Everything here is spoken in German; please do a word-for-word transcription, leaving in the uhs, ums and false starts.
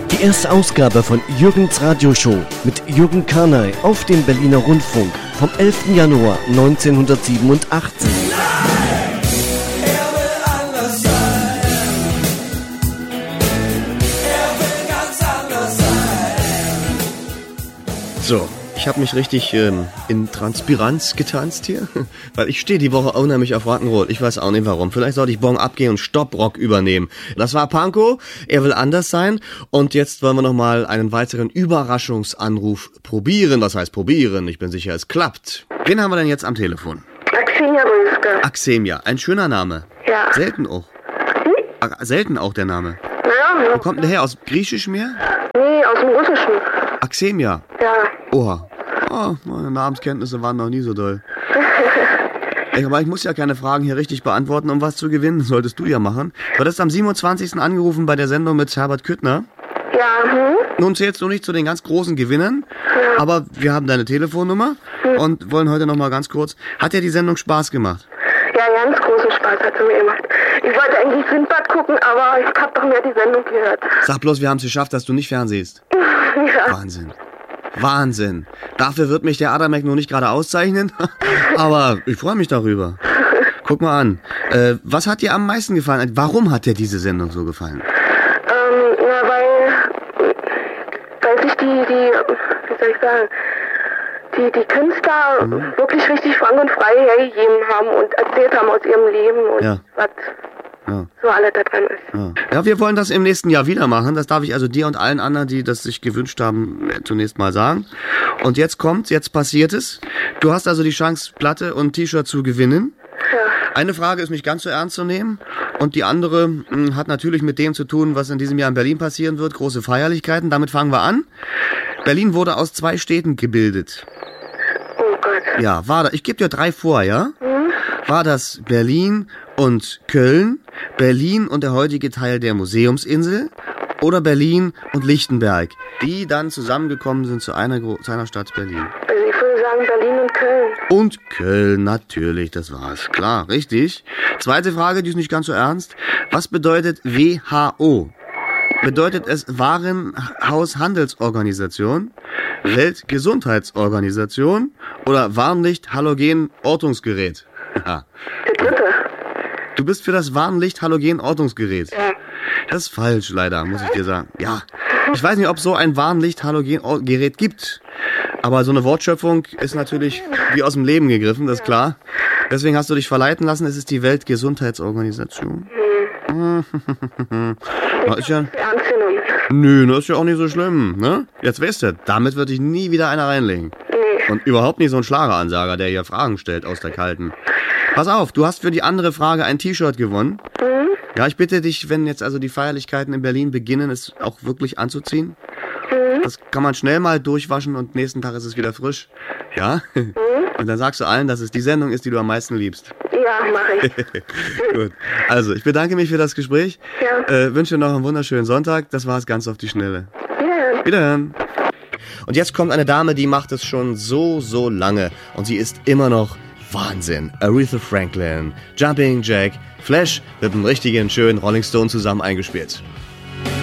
Die erste Ausgabe von Jürgens Radioshow mit Jürgen Karnay auf dem Berliner Rundfunk vom elften Januar neunzehnhundertsiebenundachtzig. So, ich habe mich richtig ähm, in Transpiranz getanzt hier, weil ich stehe die Woche unheimlich auf Rock'n'Roll. Ich weiß auch nicht warum. Vielleicht sollte ich morgen abgehen und Stopprock übernehmen. Das war Pankow, er will anders sein. Und jetzt wollen wir nochmal einen weiteren Überraschungsanruf probieren. Was heißt probieren? Ich bin sicher, es klappt. Wen haben wir denn jetzt am Telefon? Axemia Röske. Axemia, ein schöner Name. Ja. Selten auch. Hm? Selten auch der Name. Ja. Wo kommt denn der her? Aus Griechisch mehr? Nee, aus dem Russischen. Axemia. Ja. Oha. Oh, meine Namenskenntnisse waren noch nie so doll. Ey, aber ich muss ja keine Fragen hier richtig beantworten, um was zu gewinnen. Solltest du ja machen. Du hattest am siebenundzwanzigsten angerufen bei der Sendung mit Herbert Küttner. Ja, hm? Nun zählst du nicht zu den ganz großen Gewinnern, Ja. aber wir haben deine Telefonnummer und wollen heute noch mal ganz kurz. Hat dir die Sendung Spaß gemacht? Ja, ganz großen Spaß hat sie mir gemacht. Ich wollte eigentlich Sindbad gucken, aber ich hab doch mehr die Sendung gehört. Sag bloß, wir haben es geschafft, dass du nicht fernsiehst. Ja. Wahnsinn. Wahnsinn. Dafür wird mich der Adamek nur nicht gerade auszeichnen, aber ich freue mich darüber. Guck mal an. Äh, was hat dir am meisten gefallen? Warum hat dir diese Sendung so gefallen? Ähm, ja, weil, weil sich die, die, wie soll ich sagen, die, die Künstler Mhm. wirklich richtig frank und frei hergegeben haben und erzählt haben aus ihrem Leben und Ja. was Ja. so alles da dran ist. Ja. ja, wir wollen das im nächsten Jahr wieder machen. Das darf ich also dir und allen anderen, die das sich gewünscht haben, zunächst mal sagen. Und jetzt kommt, jetzt passiert es. Du hast also die Chance, Platte und T-Shirt zu gewinnen. Ja. Eine Frage ist nicht ganz so ernst zu nehmen und die andere mh, hat natürlich mit dem zu tun, was in diesem Jahr in Berlin passieren wird. Große Feierlichkeiten. Damit fangen wir an. Berlin wurde aus zwei Städten gebildet. Oh Gott. Ja, war da. Ich gebe dir drei vor, ja? Hm? War das Berlin und Köln, Berlin und der heutige Teil der Museumsinsel oder Berlin und Lichtenberg, die dann zusammengekommen sind zu einer, Gro- zu einer Stadt Berlin? Also ich würde sagen Berlin und Köln. Und Köln, natürlich, das war's. Klar, richtig. Zweite Frage, die ist nicht ganz so ernst. Was bedeutet W H O? Bedeutet es Warenhaushandelsorganisation, Weltgesundheitsorganisation oder Warnlicht-Halogen-Ortungsgerät? Ja. Der dritte. Du bist für das Warnlicht-Halogen-Ortungsgerät. Ja. Das ist falsch, leider, muss ich dir sagen. Ja. Ich weiß nicht, ob es so ein Warnlicht-Halogen-Gerät gibt. Aber so eine Wortschöpfung ist natürlich wie aus dem Leben gegriffen, das ist klar. Deswegen hast du dich verleiten lassen. Es ist die Weltgesundheitsorganisation. Hm. Na, ist ja, Ernst genommen. nö, das ist ja auch nicht so schlimm, ne? Jetzt weißt du, damit würde ich nie wieder einer reinlegen. Nee. Und überhaupt nicht so ein Schlageransager, der hier Fragen stellt aus der Kalten. Pass auf, du hast für die andere Frage ein T-Shirt gewonnen. Hm? Ja, ich bitte dich, wenn jetzt also die Feierlichkeiten in Berlin beginnen, es auch wirklich anzuziehen. Hm? Das kann man schnell mal durchwaschen und nächsten Tag ist es wieder frisch. Ja? Hm? Und dann sagst du allen, dass es die Sendung ist, die du am meisten liebst. Ja, mache ich. Gut. Also, ich bedanke mich für das Gespräch. Ja. Äh, wünsche dir noch einen wunderschönen Sonntag. Das war es ganz auf die Schnelle. Wiederhören. Wiederhören. Und jetzt kommt eine Dame, die macht es schon so, so lange. Und sie ist immer noch Wahnsinn. Aretha Franklin, Jumping Jack, Flash mit einem richtigen, schönen Rolling Stone zusammen eingespielt.